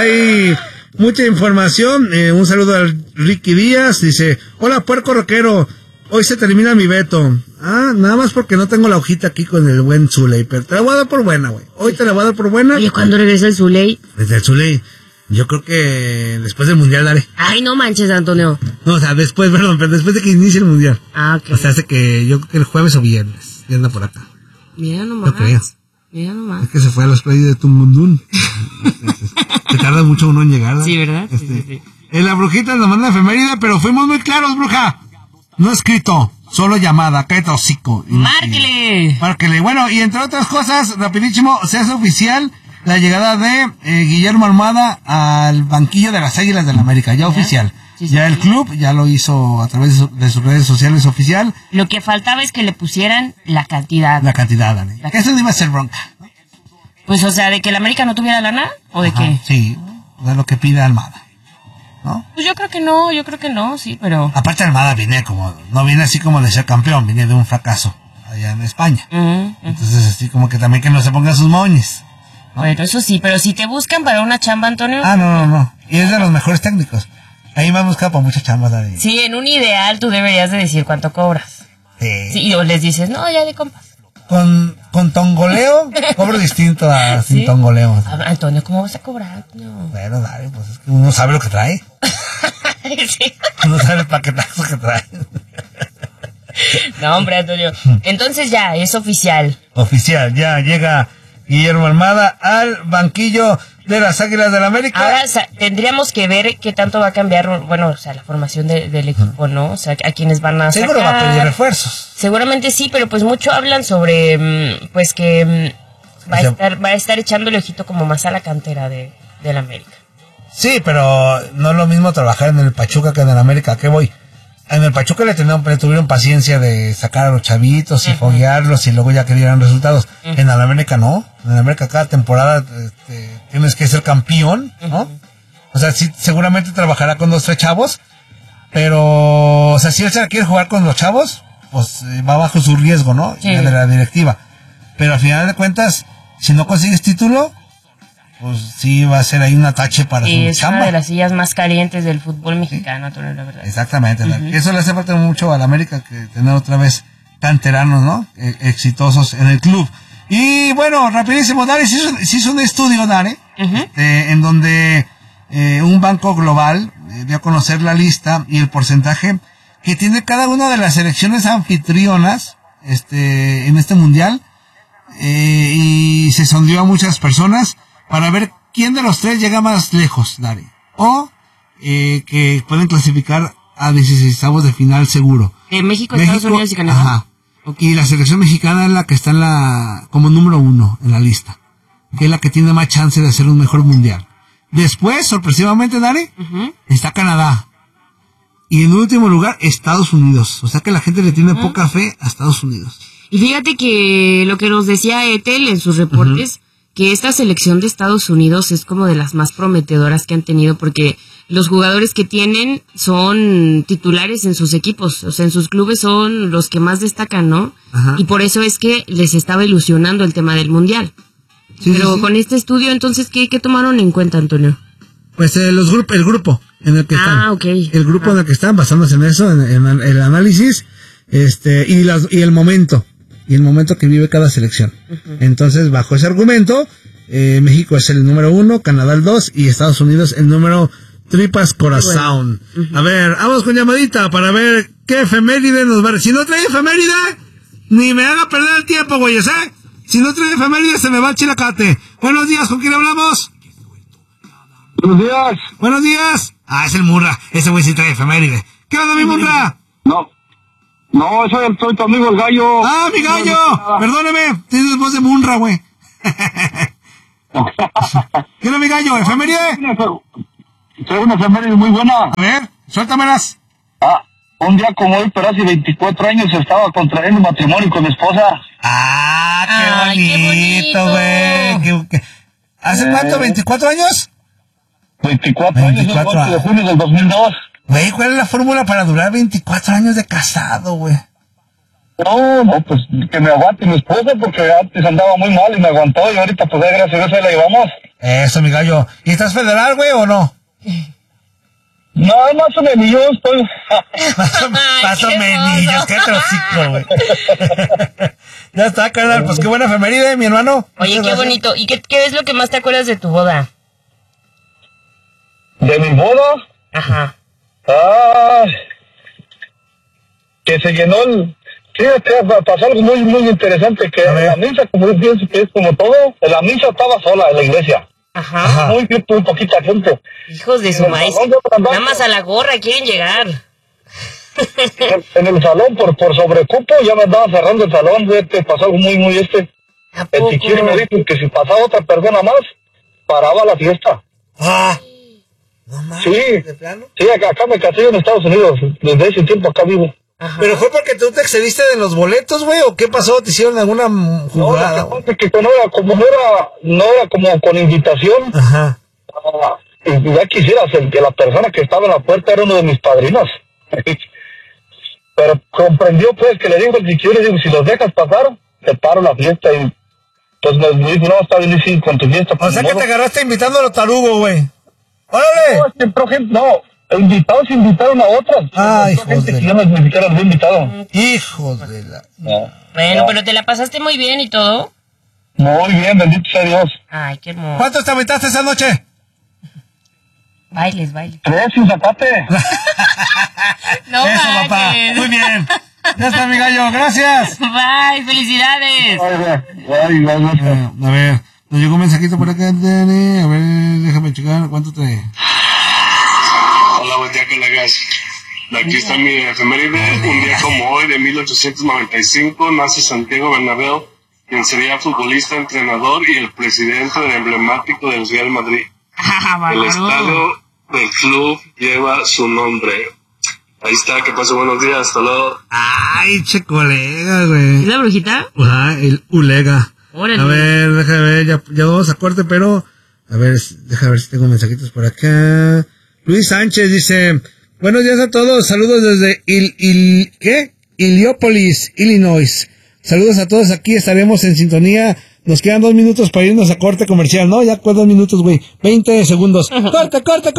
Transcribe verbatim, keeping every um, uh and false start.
ahí mucha información. Eh, un saludo al Ricky Díaz. Dice, hola puerco rockero, hoy se termina mi veto. Ah, nada más porque no tengo la hojita aquí con el buen Zuley, pero te la voy a dar por buena, güey. Hoy te la voy a dar por buena. Oye, ¿cuándo regresa el Zuley? Desde el Zuley, yo creo que después del Mundial, daré. Ay, no manches, Antonio. No, o sea, después, perdón, pero después de que inicie el Mundial. Ah, ok. O sea, hace que yo creo que el jueves o viernes, ya anda por acá. Mira nomás. No creo. Mira nomás. Es que se fue a los playas de Tumbundún. Se tarda mucho uno en llegar, ¿no? Sí, ¿verdad? Este, sí, sí, sí. En la brujita nos manda efeméride, pero fuimos muy claros, bruja. No escrito, solo llamada, cállate hocico. ¡Márquele! Márquele. Bueno, y entre otras cosas, rapidísimo, se hace oficial la llegada de eh, Guillermo Almada al banquillo de las Águilas del la América, ya, ¿ya? Oficial. Sí, sí, ya sí. El club ya lo hizo a través de, su, de sus redes sociales oficial. Lo que faltaba es que le pusieran la cantidad. La cantidad, Dani. La... Eso no iba a ser bronca. Pues, o sea, ¿de que la América no tuviera lana? ¿O de Ajá, qué? Sí, de lo que pide Almada, ¿no? Pues yo creo que no, yo creo que no, sí, pero... Aparte Almada viene como, no viene así como de ser campeón, viene de un fracaso allá en España. Uh -huh, uh -huh. Entonces así como que también que no se pongan sus moñes, ¿no? Bueno, eso sí, pero si te buscan para una chamba, Antonio... Ah, no, no, no, y es de los mejores técnicos. Ahí me han buscado para muchas chambas, David. Sí, en un ideal tú deberías de decir cuánto cobras. Sí. Sí, o les dices, no, ya de compas. Con, con tongoleo, cobro distinto a sin ¿sí? tongoleo. Antonio, ¿cómo vas a cobrar? No. Bueno, dale, pues es que uno sabe lo que trae. Sí. Uno sabe el paquetazo que trae. No, hombre, Antonio. Entonces ya, es oficial. Oficial, ya llega Guillermo Almada al banquillo de las Águilas del la América. Ahora, o sea, tendríamos que ver qué tanto va a cambiar, bueno, o sea, la formación de, del equipo, ¿no? O sea, a quienes van a Seguro sacar. va a pedir refuerzos. Seguramente sí, pero pues mucho hablan sobre, pues que va a estar, va a estar echándole ojito como más a la cantera de, de la América. Sí, pero no es lo mismo trabajar en el Pachuca que en el América. ¿A qué voy? En el Pachuca le, tenían, le tuvieron paciencia de sacar a los chavitos y uh-huh. foguearlos y luego ya que dieran resultados. Uh-huh. En el América no. En el América cada temporada este, tienes que ser campeón, ¿no? Uh-huh. O sea, sí, seguramente trabajará con dos, tres chavos, pero, o sea, si él se la quiere jugar con los chavos, pues eh, va bajo su riesgo, ¿no? Sí. De la directiva. Pero al final de cuentas, si no consigues título, pues sí va a ser ahí un atache para sí, su es chamba. Una de las sillas más calientes del fútbol mexicano, sí. La verdad. Exactamente. Uh-huh. Eso le hace falta mucho a la América, que tener otra vez canteranos, ¿no? Eh, exitosos en el club. Y bueno, rapidísimo, Dare, se hizo, se hizo un estudio, Dare, uh-huh. este, en donde eh, un banco global eh, dio a conocer la lista y el porcentaje que tiene cada una de las selecciones anfitrionas este, en este mundial, eh, y se sondeó a muchas personas para ver quién de los tres llega más lejos, Dare, o eh, que pueden clasificar a dieciseisavos de final seguro. Eh, México, México, Estados Unidos y Canadá. Ajá. Okay. Y la selección mexicana es la que está en la como número uno en la lista, que es la que tiene más chance de hacer un mejor mundial. Después, sorpresivamente, Dare, uh-huh. está Canadá. Y en último lugar, Estados Unidos. O sea que la gente le tiene uh-huh. poca fe a Estados Unidos. Y fíjate que lo que nos decía Ethel en sus reportes, uh-huh. que esta selección de Estados Unidos es como de las más prometedoras que han tenido, porque los jugadores que tienen son titulares en sus equipos, o sea, en sus clubes son los que más destacan, ¿no? Ajá. Y por eso es que les estaba ilusionando el tema del Mundial. Sí, Pero sí, sí. con este estudio, entonces, ¿qué, qué tomaron en cuenta, Antonio? Pues eh, los grupos, el grupo en el que están. Ah, ok. El grupo ah. en el que están, basándose en eso, en, en el análisis, este, y, las, y el momento, y el momento que vive cada selección. Uh-huh. Entonces, bajo ese argumento, eh, México es el número uno, Canadá el dos, y Estados Unidos el número tripas corazón. Bueno. Uh-huh. A ver, vamos con llamadita para ver qué efeméride nos va a... Si no trae efeméride, ni me haga perder el tiempo, güeyes, ¿eh? Si no trae efeméride, se me va el chilacate. Buenos días, ¿con quién hablamos? Buenos días. Buenos días. Ah, es el Murra. Ese güey sí trae efeméride. ¿Qué onda, mi Murra? No. No, soy, el, soy tu amigo el gallo. Ah, mi gallo. No, perdóneme. Tienes voz de Munra, güey. ¿Qué onda, mi gallo? ¿Efeméride? Traigo una efeméride muy buena. A ver, suéltamelas. Ah, un día como hoy, pero hace veinticuatro años estaba contrayendo matrimonio con mi esposa. Ah, qué Ay, bonito, güey. ¿Hace eh, cuánto? ¿veinticuatro años? veinticuatro, veinticuatro años, el ocho de junio del dos mil dos. Güey, ¿cuál es la fórmula para durar veinticuatro años de casado, güey? No, no, pues que me aguante mi esposa porque antes andaba muy mal y me aguantó y ahorita pues gracias a Dios ahí la llevamos. Eso, mi gallo. ¿Y estás federal, güey, o no? No, más o menos, yo estoy... más o, más o menos, qué trocico, güey. Ya está, carnal, pues qué buena efeméride, mi hermano. Oye, Muchas qué gracias. bonito. ¿Y qué, qué es lo que más te acuerdas de tu boda? ¿De mi boda? Ajá. Ah, que se llenó el... Sí, que pasó algo muy, muy interesante, que la misa, como yo pienso que es como todo, la misa estaba sola en la iglesia. Ajá. Ajá. Muy, muy poquita gente. Hijos de su En el maíz. salón de andaba- Nada más a la gorra quieren llegar. En, en el salón, por, por sobrecupo, ya me andaba cerrando el salón, ve que pasó algo muy, muy este. ¿A El poco? chiquillo me dijo que si pasaba otra persona más, paraba la fiesta. Ah. No mames, Sí, ¿de plano? sí, acá, acá me casé en Estados Unidos, desde ese tiempo acá vivo. Ajá. ¿Pero fue porque tú te excediste de los boletos, güey, o qué pasó? ¿Te hicieron alguna No, jugada? lo que pasa es que no era como, no era, no era como con invitación. Ajá. Ah, y ya quisieras el que la persona que estaba en la puerta era uno de mis padrinos. Pero comprendió pues que le dijo el chiquillo, le digo, si los dejas pasar, te paro la fiesta. Y pues me dijo, no, está bien, sí, con tu fiesta. O sea ni que modo. te agarraste invitando a los tarugos, güey. ¡Órale! No, es que entró gente, no, invitados invitaron a otras. Ay, Entró gente hijos de- que yo no ni siquiera los había invitado. Hijos de la... No. Bueno, No. pero te la pasaste muy bien y todo. Muy bien, bendito sea Dios. Ay, qué hermoso. ¿Cuántos te aventaste esa noche? Bailes, bailes. Tres sin zapate. No Eso, papá. manches. Muy bien. Ya está, mi gallo. Gracias. Bye, felicidades. Ay, ay, ay, ay, ay. Eh, a ver, nos llegó un mensajito por acá, Dani. A ver, déjame checar cuánto trae. Hola, buen día, colegas. Aquí está mi efeméride. Un día como hoy, de mil ochocientos noventa y cinco, nace Santiago Bernabéu, quien sería futbolista, entrenador y el presidente del emblemático del Real Madrid. Ah, El bárbaro. estadio del club lleva su nombre. Ahí está, que pase buenos días, hasta luego. Ay, che colega, ¿Es güey. la brujita? Ajá, el Ulega. Órale. A ver, déjame ver, ya, ya vamos a corte, pero... A ver, déjame ver si tengo mensajitos por acá. Luis Sánchez dice... Buenos días a todos, saludos desde Il, Il, ¿qué? Heliópolis, Illinois. Saludos a todos, aquí estaremos en sintonía. Nos quedan dos minutos para irnos a corte comercial, ¿no? Ya con dos minutos, güey. Veinte segundos. ¡Corte, corte, corte!